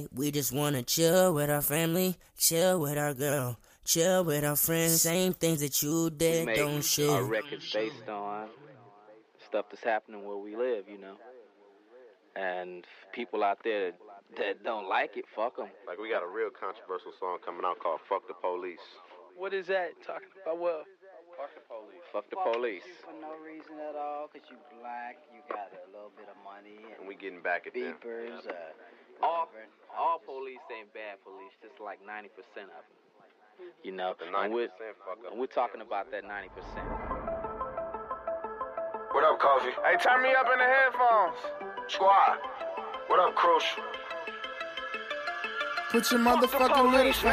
night. We just wanna chill with our family, chill with our girl, chill with our friends. Same things that you did, don't shit. Our records based on stuff that's happening where we live, you know. And people out there that don't like it, fuck them. Like, we got a real controversial song coming out called Fuck the Police. What is that talking about? Well, Fuck the police. Fuck the police. For no reason at all, because you black, you got a little bit of money. And we getting back at them. Beepers, all police ain't bad police, just like 90% of them. You know, The 90% fuck up. and we're talking about that 90%. What up, Coffee? hey, turn me up in the headphones. Squad. What up, Crucial? Put your motherfucking little